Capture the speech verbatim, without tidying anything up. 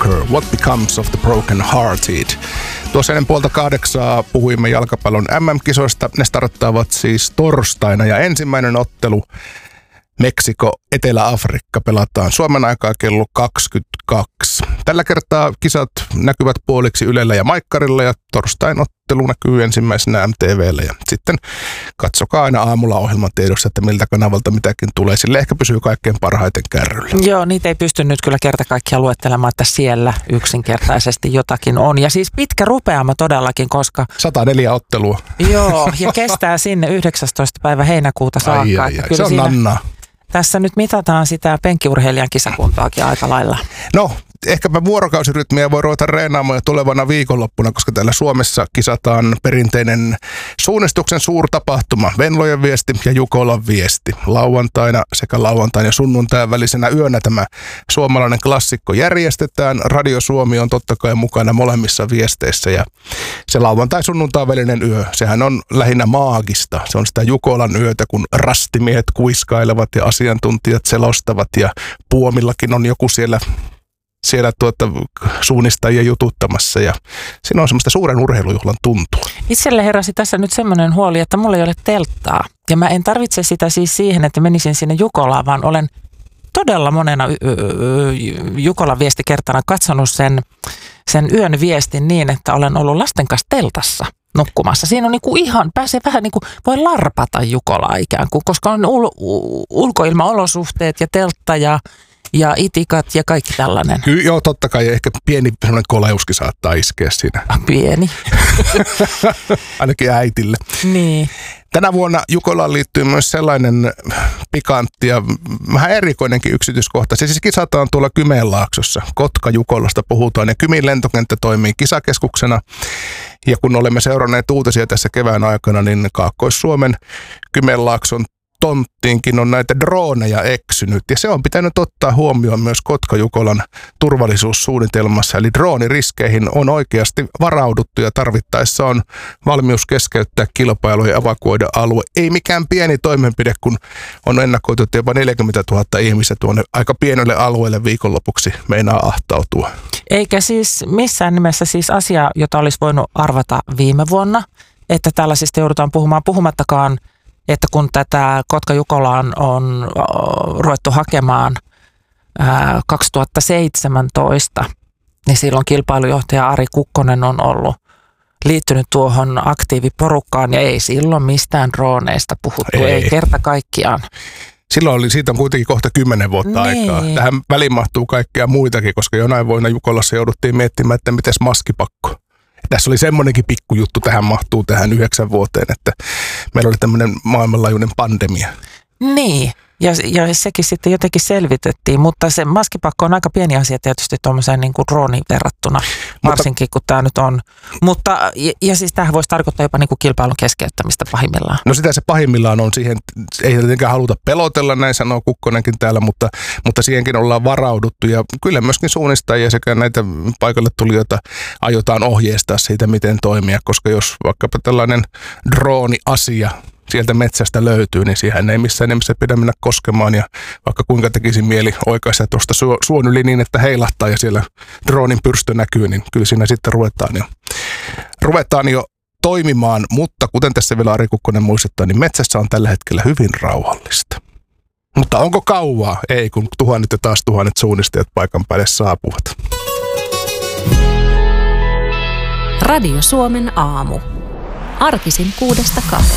Soccer, What Becomes of the Broken Hearted. Tuossa ennen puolta kahdeksaa puhuimme jalkapallon äm äm-kisoista. Ne starttaavat siis torstaina ja ensimmäinen ottelu Meksiko, Etelä-Afrikka pelataan Suomen aikaa kello kaksikymmentäkaksi. Tällä kertaa kisat näkyvät puoliksi Ylellä ja Maikkarilla ja torstain ottelu näkyy ensimmäisenä M T V:llä. Ja sitten katsokaa aina aamulla ohjelman tiedossa, että miltä kanavalta mitäkin tulee. Sille ehkä pysyy kaikkein parhaiten kärryllä. Joo, niitä ei pysty nyt kyllä kerta kaikkiaan luettelemaan, että siellä yksinkertaisesti jotakin on. Ja siis pitkä rupeama todellakin, koska... sata neljä ottelua. Joo, ja kestää sinne yhdeksästoista päivä heinäkuuta saakka. Ai, ai, ai. Se on nannaa. Tässä nyt mitataan sitä penkkiurheilijan kisakuntaakin aika lailla. No, ehkäpä vuorokausirytmiä voi ruveta reenaamaan jo tulevana viikonloppuna, koska täällä Suomessa kisataan perinteinen suunnistuksen suurtapahtuma, Venlojen viesti ja Jukolan viesti. Lauantaina sekä lauantain ja sunnuntain välisenä yönä tämä suomalainen klassikko järjestetään. Radio Suomi on totta kai mukana molemmissa viesteissä ja se lauantai-sunnuntain välinen yö, sehän on lähinnä maagista. Se on sitä Jukolan yötä, kun rastimiehet kuiskailevat ja asiantuntijat selostavat ja Puomillakin on joku siellä siellä tuota, suunnistajia jututtamassa ja siinä on semmoista suuren urheilujuhlan tuntua. Itselle heräsi tässä nyt semmoinen huoli, että mulla ei ole telttaa ja mä en tarvitse sitä siis siihen, että menisin sinne Jukolaan, vaan olen todella monena Jukolan viestikertana katsonut sen, sen yön viestin niin, että olen ollut lasten kanssa teltassa nukkumassa. Siinä on niinku ihan, pääsee vähän niin kuin, voi larpata Jukolaa ikään kuin, koska on ul, ulkoilmaolosuhteet ja teltta ja ja itikat ja kaikki tällainen. Kyllä, joo, totta kai. Ehkä pieni sellainen koleuskin saattaa iskeä siinä. Pieni. Ainakin äitille. Niin. Tänä vuonna Jukolaan liittyy myös sellainen pikantti ja vähän erikoinenkin yksityiskohta. Siis kisataan tuolla Kymenlaaksossa. Kotka-Jukolasta puhutaan ja Kymin lentokenttä toimii kisakeskuksena. Ja kun olemme seuranneet uutisia tässä kevään aikana, niin Kaakkois-Suomen Kymenlaakson tonttiinkin on näitä drooneja eksynyt ja se on pitänyt ottaa huomioon myös Kotka-Jukolan turvallisuussuunnitelmassa. Eli drooniriskeihin on oikeasti varauduttu ja tarvittaessa on valmius keskeyttää kilpailuja ja evakuoida alue. Ei mikään pieni toimenpide, kun on ennakoitu, että jopa neljäkymmentätuhatta ihmistä tuonne aika pienelle alueelle viikonlopuksi meinaa ahtautua. Eikä siis missään nimessä siis asia, jota olisi voinut arvata viime vuonna, että tällaisista joudutaan puhumaan puhumattakaan, että kun tätä Kotka-Jukolaan on ruvettu hakemaan ää, kaksituhattaseitsemäntoista, niin silloin kilpailujohtaja Ari Kukkonen on ollut liittynyt tuohon aktiiviporukkaan ja ei silloin mistään drooneista puhuttu, ei, ei kerta kaikkiaan. Silloin oli, siitä on kuitenkin kohta kymmenen vuotta niin. aikaa. Tähän väliin mahtuu kaikkea muitakin, koska jonain vuonna Jukolassa jouduttiin miettimään, että mites maskipakko. Tässä oli semmoinenkin pikkujuttu, tähän mahtuu tähän yhdeksän vuoteen, että meillä oli tämmöinen maailmanlaajuinen pandemia. Niin, ja, ja sekin sitten jotenkin selvitettiin, mutta se maskipakko on aika pieni asia tietysti tuommoiseen niin kuin drooniin verrattuna, varsinkin kun tämä nyt on. Mutta, ja, ja siis tämähän voisi tarkoittaa jopa niin kuin kilpailun keskeyttämistä pahimmillaan. No sitä se pahimmillaan on siihen, ei tietenkään haluta pelotella, näin sanoo Kukkonenkin täällä, mutta, mutta siihenkin ollaan varauduttu ja kyllä myöskin suunnistajia sekä näitä paikalle tulijoita aiotaan ohjeistaa siitä, miten toimia, koska jos vaikkapa tällainen drooni-asia sieltä metsästä löytyy, niin siihen ei missään nimessä pidä mennä koskemaan ja vaikka kuinka tekisi mieli oikaista tuosta suon yli niin, että heilahtaa ja siellä droonin pyrstö näkyy, niin kyllä siinä sitten ruvetaan jo, ruvetaan jo toimimaan, mutta kuten tässä vielä Ari Kukkonen muistuttaa, niin metsässä on tällä hetkellä hyvin rauhallista. Mutta onko kauaa? Ei, kun tuhannet ja taas tuhannet suunnistajat paikan päälle saapuvat. Radio Suomen aamu. Arkisin kuudesta kahteen.